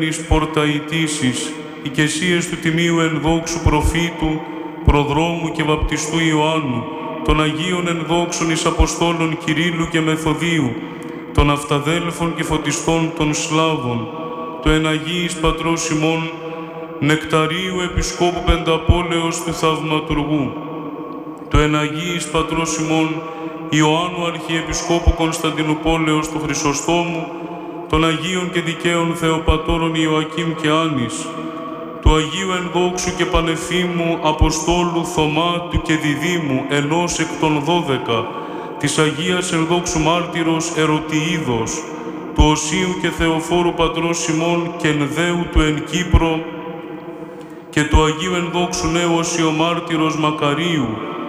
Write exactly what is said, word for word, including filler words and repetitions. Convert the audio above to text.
εις πορταητήσεις, οικεσίες του τιμίου ενδόξου προφήτου, προδρόμου και βαπτιστού Ιωάννου, των Αγίων ενδόξων εις Αποστόλων Κυρίλλου και Μεθοδίου, των αυταδέλφων και φωτιστών των Σλάβων, το εν Αγίης Πατρός ημών, Νεκταρίου Επισκόπου Πενταπόλεως του Θαυματουργού, το εν Αγίης Πατρός ημών, Ιωάννου Αρχιεπισκόπου Κωνσταντινουπόλεως του Χρυσοστόμου, των Αγίων και Δικαίων Θεοπατώρων Ιωακήμ και Άνης, του Αγίου Ενδόξου και Πανεφήμου Αποστόλου Θωμάτου και Διδήμου, ενός εκ των δώδεκα, της Αγίας Ενδόξου Μάρτυρος Ερωτιίδος, του Οσίου και Θεοφόρου Πατρός Σιμών και Ενδέου του εν Κύπρο και του Αγίου Ενδόξου Νέου Οσιομάρτυρος Μακαρίου,